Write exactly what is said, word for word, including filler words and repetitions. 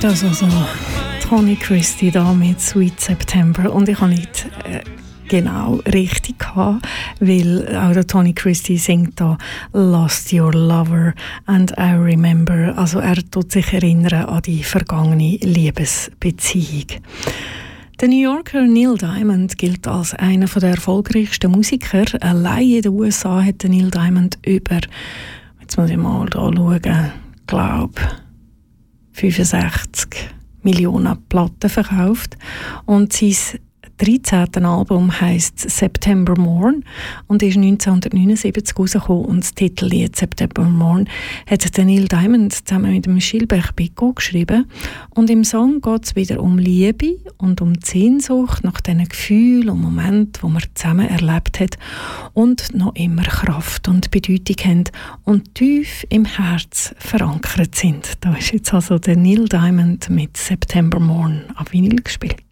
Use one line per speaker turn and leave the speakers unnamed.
Das also Tony Christie da mit Sweet September. Und ich habe nicht äh, genau richtig gehabt, weil auch der Tony Christie singt da Lost Your Lover and I Remember. Also er tut sich erinnern an die vergangene Liebesbeziehung. Der New Yorker Neil Diamond gilt als einer der erfolgreichsten Musiker. Allein in den U S A hat Neil Diamond über, jetzt muss ich mal da schauen, ich glaube fünfundsechzig Millionen Platten verkauft und sein dreizehntes Album heisst September Morn und ist neunzehnhundertneunundsiebzig rausgekommen und das Titellied September Morn hat Neil Diamond zusammen mit dem Gilbert Bécaud geschrieben und im Song geht es wieder um Liebe und um die Sehnsucht nach diesen Gefühlen und Momenten, die man zusammen erlebt hat und noch immer Kraft und Bedeutung haben und tief im Herz verankert sind. Da ist jetzt also der Neil Diamond mit September Morn auf Vinyl gespielt.